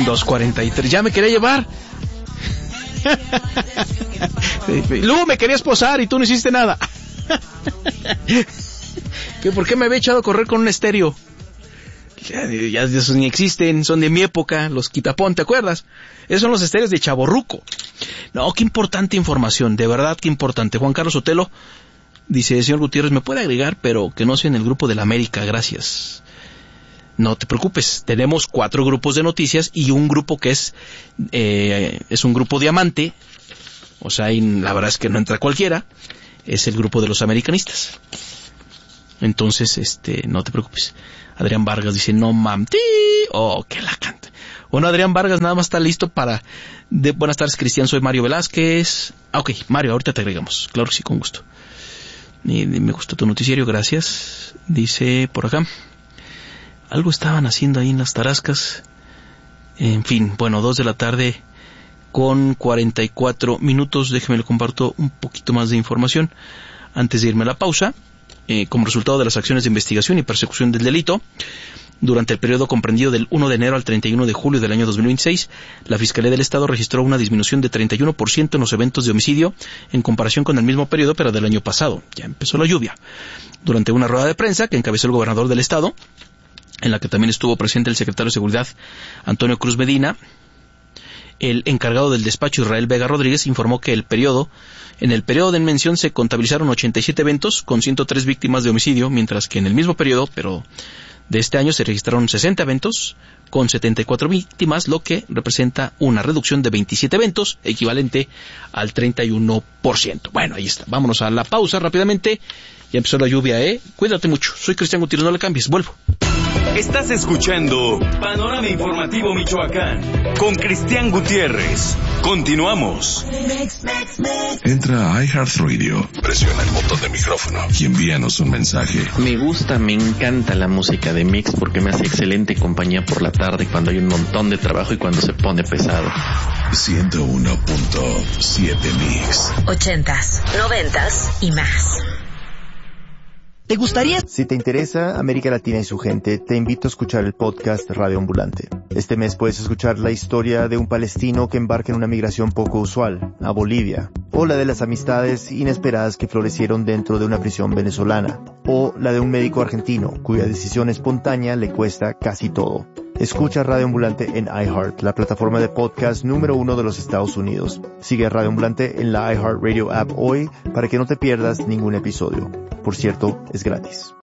Son 2:43. Ya me quería llevar. Luego me querías posar y tú no hiciste nada. ¿Que por qué me había echado a correr con un estéreo? Ya esos ni existen, son de mi época, los quitapón, ¿te acuerdas? Esos son los estéreos de chavorruco. No, qué importante información, de verdad qué importante. Juan Carlos Sotelo dice, señor Gutiérrez, ¿me puede agregar, pero que no sea en el grupo de la América? Gracias. No te preocupes, tenemos 4 grupos de noticias y un grupo que es un grupo diamante, o sea, la verdad es que no entra cualquiera, es el grupo de los americanistas. Entonces, no te preocupes. Adrián Vargas dice, no mam, que la canta. Bueno, Adrián Vargas nada más está listo para... Buenas tardes, Cristian, soy Mario Velázquez. Ok, Mario, ahorita te agregamos. Claro que sí, con gusto. Me gustó tu noticiario, gracias. Dice por acá, algo estaban haciendo ahí en las Tarascas. En fin, bueno, 2 de la tarde con 44 minutos. Déjeme le comparto un poquito más de información antes de irme a la pausa. Como resultado de las acciones de investigación y persecución del delito, durante el periodo comprendido del 1 de enero al 31 de julio del año 2026, la Fiscalía del Estado registró una disminución de 31% en los eventos de homicidio en comparación con el mismo periodo, pero del año pasado. Ya empezó la lluvia. Durante una rueda de prensa que encabezó el gobernador del Estado, en la que también estuvo presente el secretario de Seguridad, Antonio Cruz Medina, el encargado del despacho, Israel Vega Rodríguez, informó que en el periodo en mención se contabilizaron 87 eventos con 103 víctimas de homicidio, mientras que en el mismo periodo, pero de este año, se registraron 60 eventos con 74 víctimas, lo que representa una reducción de 27 eventos, equivalente al 31%. Bueno, ahí está. Vámonos a la pausa rápidamente. Ya empezó la lluvia, Cuídate mucho. Soy Cristian Gutiérrez, no le cambies. Vuelvo. Estás escuchando Panorama Informativo Michoacán con Cristian Gutiérrez. Continuamos. Entra a iHeartRadio, presiona el botón de micrófono y envíanos un mensaje. Me encanta la música de Mix porque me hace excelente compañía por la tarde cuando hay un montón de trabajo y cuando se pone pesado. 101.7 Mix. 80s, 90s y más. ¿Te gustaría? Si te interesa América Latina y su gente, te invito a escuchar el podcast Radio Ambulante. Este mes puedes escuchar la historia de un palestino que embarca en una migración poco usual, a Bolivia, o la de las amistades inesperadas que florecieron dentro de una prisión venezolana, o la de un médico argentino cuya decisión espontánea le cuesta casi todo. Escucha Radio Ambulante en iHeart, la plataforma de podcast número 1 de los Estados Unidos. Sigue Radio Ambulante en la iHeart Radio app hoy para que no te pierdas ningún episodio. Por cierto, es gratis.